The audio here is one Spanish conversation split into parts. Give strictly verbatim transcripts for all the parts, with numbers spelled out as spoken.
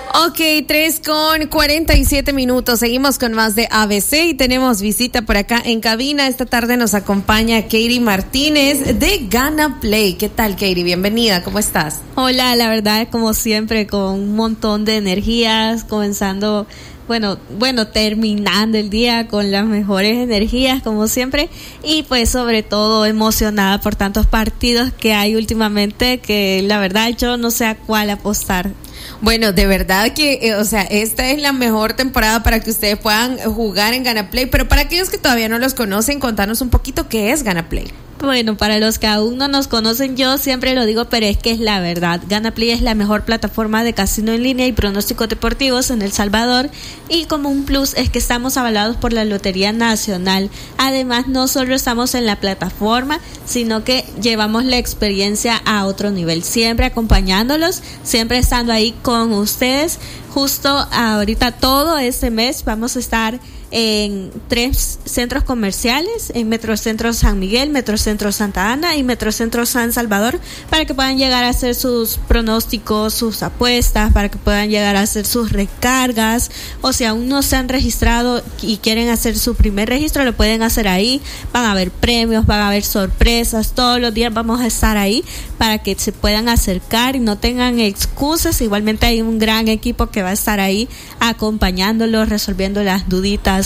Ok, tres con cuarenta y siete minutos. Seguimos con más de A B C y tenemos visita por acá en cabina. Esta tarde nos acompaña Katie Martínez de Gana Play. ¿Qué tal, Katie? Bienvenida, ¿cómo estás? Hola, la verdad, como siempre, con un montón de energías, comenzando, bueno, bueno, terminando el día con las mejores energías, como siempre, y pues sobre todo emocionada por tantos partidos que hay últimamente que la verdad yo no sé a cuál apostar. Bueno, de verdad que, eh, o sea, esta es la mejor temporada para que ustedes puedan jugar en Gana Play, pero para aquellos que todavía no los conocen, contanos un poquito qué es Gana Play. Bueno, para los que aún no nos conocen, yo siempre lo digo, pero es que es la verdad. Gana Play es la mejor plataforma de casino en línea y pronósticos deportivos en El Salvador, y como un plus es que estamos avalados por la Lotería Nacional. Además, no solo estamos en la plataforma, sino que llevamos la experiencia a otro nivel, siempre acompañándolos, siempre estando ahí con ustedes. Justo ahorita todo este mes vamos a estar en tres centros comerciales, en Metrocentro San Miguel, Metrocentro Santa Ana y Metrocentro San Salvador, para que puedan llegar a hacer sus pronósticos, sus apuestas, para que puedan llegar a hacer sus recargas, o si aún no se han registrado y quieren hacer su primer registro, lo pueden hacer ahí. Van a haber premios, van a haber sorpresas, todos los días vamos a estar ahí para que se puedan acercar y no tengan excusas. Igualmente hay un gran equipo que va a estar ahí acompañándolos, resolviendo las duditas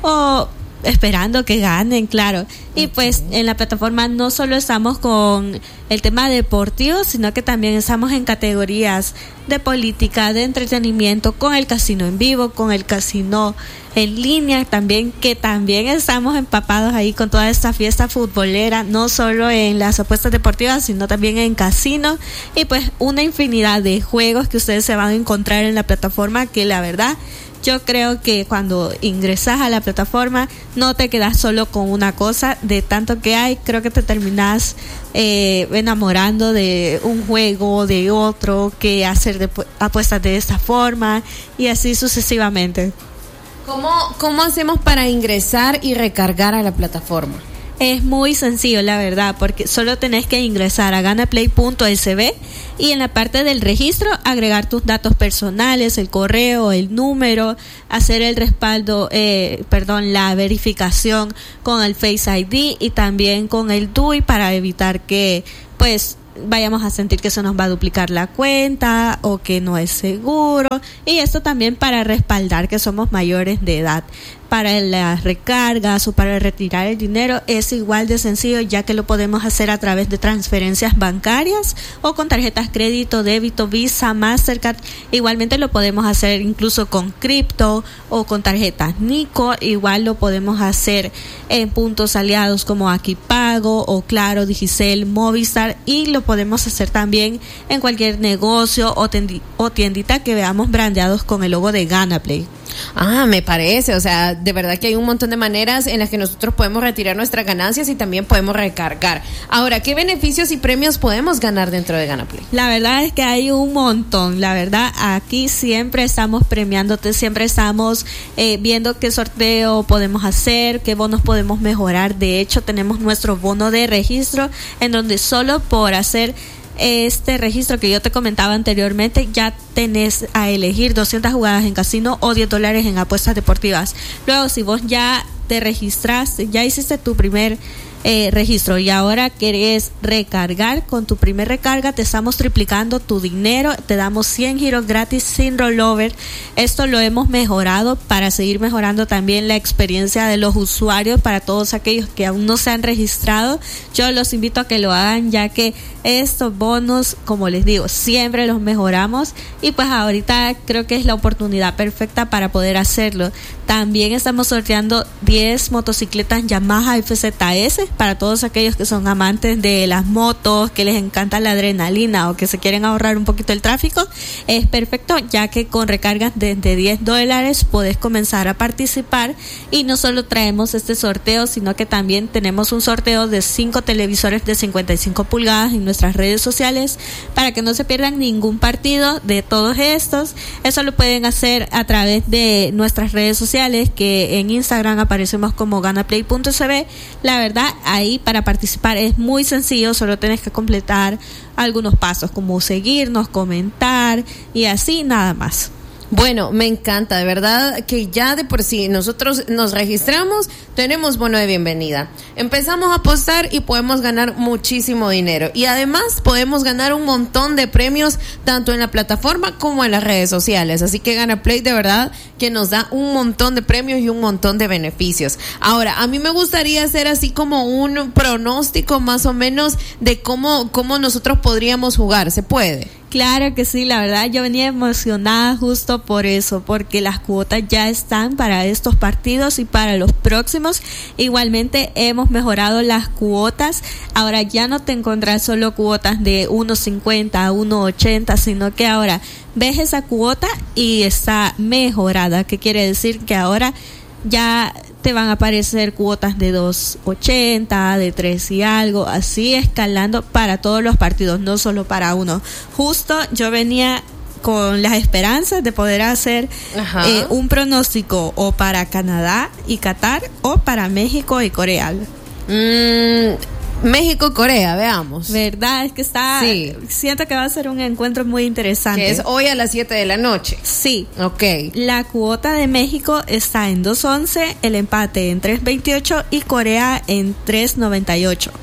o esperando que ganen, claro. Y pues en la plataforma no solo estamos con el tema deportivo, sino que también estamos en categorías de política, de entretenimiento, con el casino en vivo, con el casino en línea también, que también estamos empapados ahí con toda esta fiesta futbolera, no solo en las apuestas deportivas, sino también en casino, y pues una infinidad de juegos que ustedes se van a encontrar en la plataforma, que la verdad yo creo que cuando ingresas a la plataforma no te quedas solo con una cosa, de tanto que hay, creo que te terminas eh, enamorando de un juego, de otro, que hacer de, apuestas de esta forma y así sucesivamente. ¿Cómo, cómo hacemos para ingresar y recargar a la plataforma? Es muy sencillo, la verdad, porque solo tenés que ingresar a ganaplay punto s b y en la parte del registro agregar tus datos personales, el correo, el número, hacer el respaldo, eh, perdón, la verificación con el Face I D y también con el D U I para evitar que, pues, vayamos a sentir que eso nos va a duplicar la cuenta o que no es seguro, y esto también para respaldar que somos mayores de edad. Para las recargas o para retirar el dinero es igual de sencillo, ya que lo podemos hacer a través de transferencias bancarias o con tarjetas crédito, débito, Visa, Mastercard. Igualmente lo podemos hacer incluso con cripto o con tarjetas Nico. Igual lo podemos hacer en puntos aliados como Aquipago o Claro, Digicel, Movistar, y lo podemos hacer también en cualquier negocio o, tendi- o tiendita que veamos brandeados con el logo de Gana Play. Ah, me parece, o sea, de verdad que hay un montón de maneras en las que nosotros podemos retirar nuestras ganancias y también podemos recargar. Ahora, ¿qué beneficios y premios podemos ganar dentro de Gana Play? La verdad es que hay un montón, la verdad, aquí siempre estamos premiándote, siempre estamos eh, viendo qué sorteo podemos hacer, qué bonos podemos mejorar. De hecho, tenemos nuestro bono de registro, en donde solo por hacer este registro que yo te comentaba anteriormente ya tenés a elegir doscientas jugadas en casino o diez dólares en apuestas deportivas. Luego, si vos ya te registraste, ya hiciste tu primer eh, registro y ahora querés recargar, con tu primer recarga te estamos triplicando tu dinero, te damos cien giros gratis sin rollover. Esto lo hemos mejorado para seguir mejorando también la experiencia de los usuarios. Para todos aquellos que aún no se han registrado, yo los invito a que lo hagan, ya que estos bonos, como les digo, siempre los mejoramos, y pues ahorita creo que es la oportunidad perfecta para poder hacerlo. También estamos sorteando diez motocicletas Yamaha F Z S para todos aquellos que son amantes de las motos, que les encanta la adrenalina o que se quieren ahorrar un poquito el tráfico. Es perfecto, ya que con recargas desde diez dólares podés comenzar a participar, y no solo traemos este sorteo, sino que también tenemos un sorteo de cinco televisores de cincuenta y cinco pulgadas en nuestras redes sociales para que no se pierdan ningún partido de todos estos. Eso lo pueden hacer a través de nuestras redes sociales, que en Instagram aparecemos como ganaplay punto s b. La verdad, ahí para participar es muy sencillo, solo tenés que completar algunos pasos como seguirnos, comentar y así, nada más. Bueno, me encanta, de verdad que ya de por sí nosotros nos registramos, tenemos bono de bienvenida. Empezamos a apostar y podemos ganar muchísimo dinero. Y además podemos ganar un montón de premios tanto en la plataforma como en las redes sociales. Así que GanaPlay de verdad que nos da un montón de premios y un montón de beneficios. Ahora, a mí me gustaría hacer así como un pronóstico más o menos de cómo, cómo nosotros podríamos jugar. ¿Se puede? Claro que sí, la verdad yo venía emocionada justo por eso, porque las cuotas ya están para estos partidos y para los próximos. Igualmente hemos mejorado las cuotas, ahora ya no te encontrás solo cuotas de uno cincuenta a uno ochenta, sino que ahora ves esa cuota y está mejorada, que quiere decir que ahora ya te van a aparecer cuotas de dos ochenta, de tres y algo, así escalando para todos los partidos, no solo para uno. Justo yo venía con las esperanzas de poder hacer eh, un pronóstico o para Canadá y Qatar o para México y Corea. Mm. México-Corea, veamos. ¿Verdad? Es que está... Sí. Siento que va a ser un encuentro muy interesante. Que es hoy a las siete de la noche. Sí. Ok. La cuota de México está en dos once, el empate en tres veintiocho y Corea en tres noventa y ocho.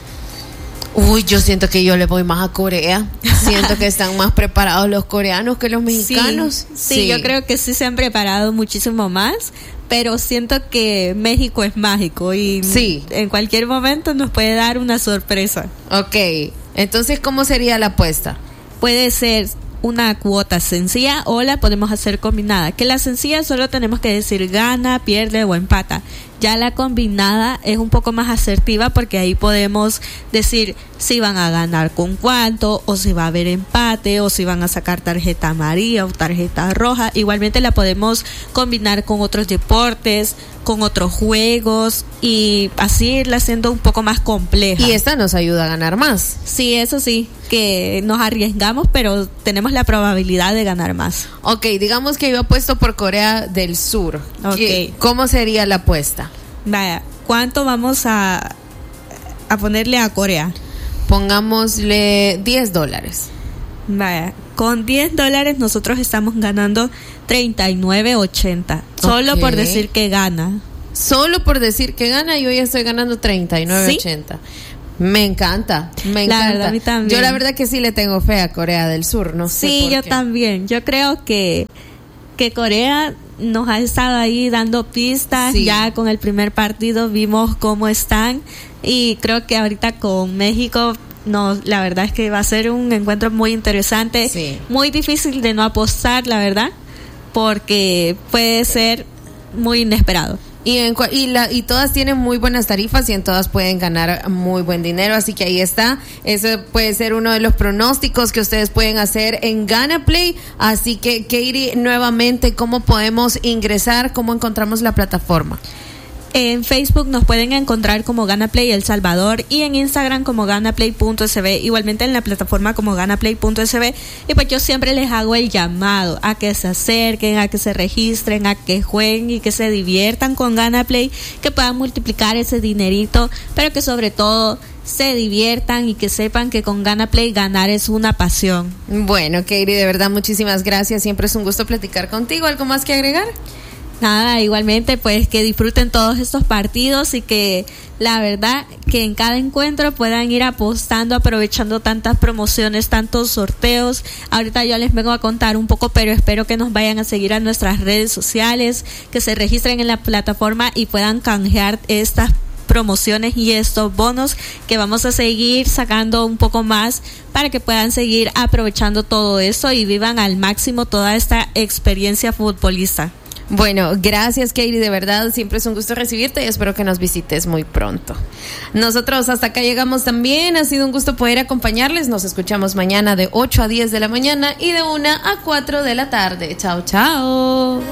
Uy, yo siento que yo le voy más a Corea. Siento que están más preparados los coreanos que los mexicanos. Sí, sí, sí, yo creo que sí se han preparado muchísimo más, pero siento que México es mágico y sí, en cualquier momento nos puede dar una sorpresa. Ok, entonces ¿cómo sería la apuesta? Puede ser una cuota sencilla o la podemos hacer combinada. Que la sencilla solo tenemos que decir gana, pierde o empata. Ya la combinada es un poco más asertiva porque ahí podemos decir si van a ganar con cuánto, o si va a haber empate, o si van a sacar tarjeta amarilla o tarjeta roja. Igualmente la podemos combinar con otros deportes, con otros juegos y así irla haciendo un poco más compleja. Y esta nos ayuda a ganar más. Sí, eso sí, que nos arriesgamos, pero tenemos la probabilidad de ganar más. Ok, digamos que yo apuesto por Corea del Sur. Okay. ¿Cómo sería la apuesta? Vaya, ¿cuánto vamos a, a ponerle a Corea? Pongámosle diez dólares. Vaya, con diez dólares nosotros estamos ganando treinta y nueve ochenta. Solo okay. por decir que gana. Solo por decir que gana, yo ya estoy ganando treinta y nueve ochenta. ¿Sí? Me encanta, me la encanta. Verdad, a mí también. Yo la verdad que sí le tengo fe a Corea del Sur, no sé Sí, por yo qué. también. Yo creo que, que Corea nos ha estado ahí dando pistas. Sí. Ya con el primer partido vimos cómo están y creo que ahorita con México no, la verdad es que va a ser un encuentro muy interesante, sí. Muy difícil de no apostar, la verdad, porque puede ser muy inesperado. Y, en, y, la, y todas tienen muy buenas tarifas y en todas pueden ganar muy buen dinero, así que ahí está, ese puede ser uno de los pronósticos que ustedes pueden hacer en GanaPlay. Así que Katie, nuevamente, ¿cómo podemos ingresar? ¿Cómo encontramos la plataforma? En Facebook nos pueden encontrar como GanaPlay El Salvador y en Instagram como ganaplay punto s b, igualmente en la plataforma como ganaplay punto s b. Y pues yo siempre les hago el llamado a que se acerquen, a que se registren, a que jueguen y que se diviertan con GanaPlay, que puedan multiplicar ese dinerito, pero que sobre todo se diviertan y que sepan que con GanaPlay ganar es una pasión. Bueno, Katie, de verdad muchísimas gracias, siempre es un gusto platicar contigo. ¿Algo más que agregar? Nada, igualmente pues que disfruten todos estos partidos y que la verdad que en cada encuentro puedan ir apostando, aprovechando tantas promociones, tantos sorteos. Ahorita yo les vengo a contar un poco, pero espero que nos vayan a seguir a nuestras redes sociales, que se registren en la plataforma y puedan canjear estas promociones y estos bonos que vamos a seguir sacando un poco más para que puedan seguir aprovechando todo esto y vivan al máximo toda esta experiencia futbolista. Bueno, gracias Katie, de verdad siempre es un gusto recibirte y espero que nos visites muy pronto. Nosotros hasta acá llegamos también, ha sido un gusto poder acompañarles, nos escuchamos mañana de ocho a diez de la mañana y de una a cuatro de la tarde. Chao, chao.